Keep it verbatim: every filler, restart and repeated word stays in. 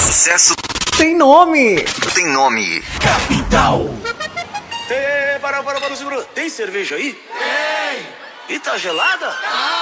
Sucesso tem nome. tem nome. Capital. Ei, para, para, para, segura. Tem cerveja aí? Tem. E tá gelada? Ah.